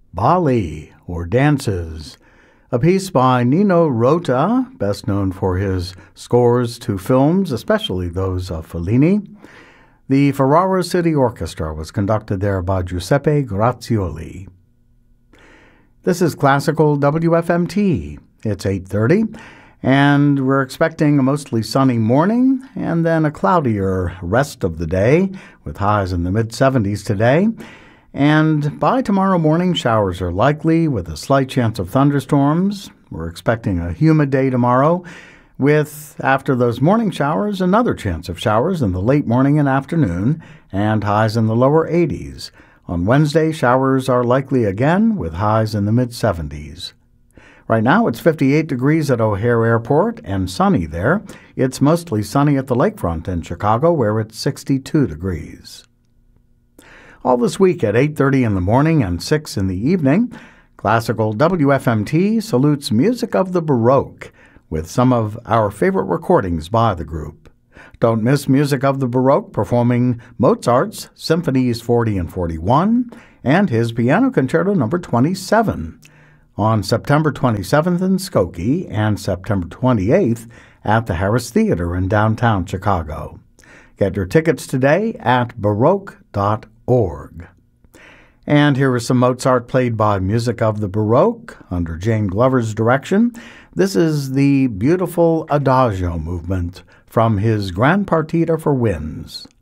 Bali, or Dances, a piece by Nino Rota, best known for his scores to films, especially those of Fellini. The Ferrara City Orchestra was conducted there by Giuseppe Grazioli. This is Classical WFMT. It's 8:30, and we're expecting a mostly sunny morning and then a cloudier rest of the day with highs in the mid-70s today. And by tomorrow morning, showers are likely with a slight chance of thunderstorms. We're expecting a humid day tomorrow with, after those morning showers, another chance of showers in the late morning and afternoon and highs in the lower 80s. On Wednesday, showers are likely again with highs in the mid-70s. Right now, it's 58 degrees at O'Hare Airport and sunny there. It's mostly sunny at the lakefront in Chicago, where it's 62 degrees. All this week at 8:30 in the morning and 6 in the evening, Classical WFMT salutes music of the Baroque with some of our favorite recordings by the group. Don't miss Music of the Baroque performing Mozart's Symphonies 40 and 41 and his Piano Concerto No. 27 on September 27th in Skokie and September 28th at the Harris Theater in downtown Chicago. Get your tickets today at baroque.org. And here is some Mozart played by Music of the Baroque under Jane Glover's direction. This is the beautiful Adagio movement from his Grand Partita for Winds.